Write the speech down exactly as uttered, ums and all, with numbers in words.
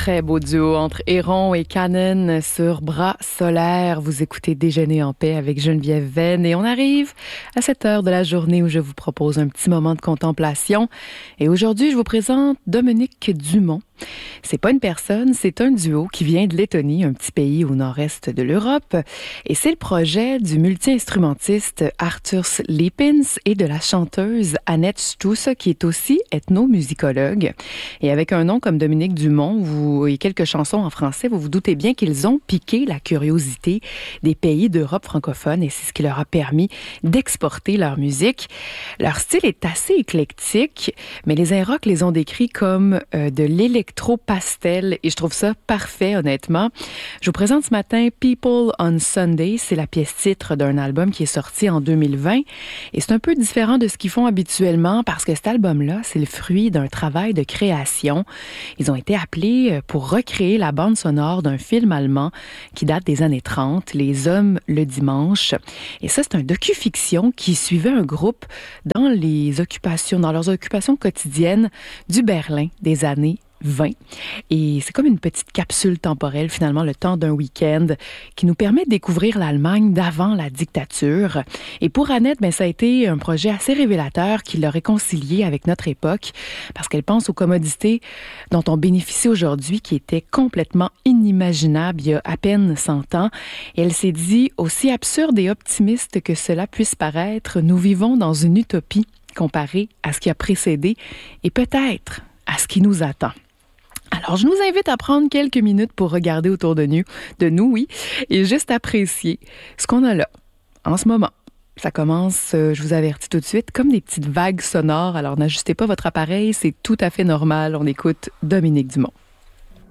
Très beau duo entre Héron et Canon sur Bras solaires. Vous écoutez Déjeuner en paix avec Geneviève Venn et on arrive à cette heure de la journée où je vous propose un petit moment de contemplation. Et aujourd'hui, je vous présente Dominique Dumont. C'est pas une personne, c'est un duo qui vient de Lettonie, un petit pays au nord-est de l'Europe. Et c'est le projet du multi-instrumentiste Arthurs Liepins et de la chanteuse Annette Stusse, qui est aussi ethnomusicologue. Et avec un nom comme Dominique Dumont vous, et quelques chansons en français, vous vous doutez bien qu'ils ont piqué la curiosité des pays d'Europe francophone et c'est ce qui leur a permis d'exporter leur musique. Leur style est assez éclectique, mais les Inrocks les ont décrits comme euh, de l'électro-pastel et je trouve ça parfait, honnêtement. Je vous présente ce matin People on Sunday. C'est la pièce titre d'un album qui est sorti en deux mille vingt et c'est un peu différent de ce qu'ils font habituellement parce que cet album-là, c'est le fruit d'un travail de création. Ils ont été appelés pour recréer la bande sonore d'un film allemand qui date des années trente, Les Hommes le dimanche. Et ça, c'est un docu-fiction qui suivait un groupe dans les occupations, dans leurs occupations quotidiennes du Berlin des années vingt. Et c'est comme une petite capsule temporelle, finalement, le temps d'un week-end qui nous permet de découvrir l'Allemagne d'avant la dictature. Et pour Annette, ben, ça a été un projet assez révélateur qui l'a réconcilié avec notre époque parce qu'elle pense aux commodités dont on bénéficie aujourd'hui qui étaient complètement inimaginables il y a à peine cent ans. Et elle s'est dit, aussi absurde et optimiste que cela puisse paraître, nous vivons dans une utopie comparée à ce qui a précédé et peut-être à ce qui nous attend. Alors, je nous invite à prendre quelques minutes pour regarder autour de nous, de nous, oui, et juste apprécier ce qu'on a là, en ce moment. Ça commence, je vous avertis tout de suite, comme des petites vagues sonores. Alors, n'ajustez pas votre appareil, c'est tout à fait normal. On écoute Dominique Dumont.